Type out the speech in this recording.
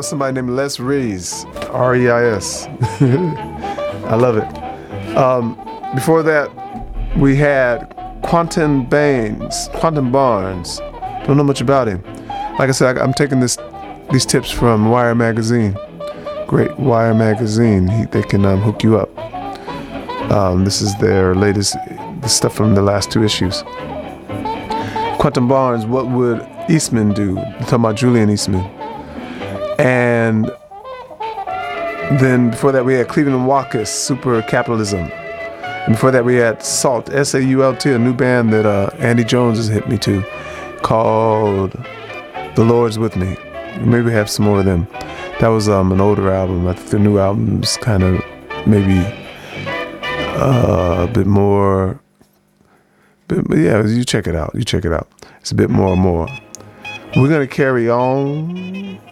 was somebody named Les Reis, R-E-I-S. I love it. Before that, we had Quentin Barnes. Don't know much about him. Like I said, I'm taking these tips from Wire Magazine. Great Wire Magazine. They can hook you up. This is their latest, the stuff from the last 2 issues. Quentin Barnes, What Would Eastman Do? They're talking about Julian Eastman. And then before that, we had Cleveland Walkus, Super Capitalism. And before that, we had SAULT, S-A-U-L-T, a new band that Andy Jones has hit me to, called The Lord's With Me. Maybe we have some more of them. That was an older album. I think the new album's kind of maybe a bit more. But yeah, you check it out. It's a bit more. We're gonna carry on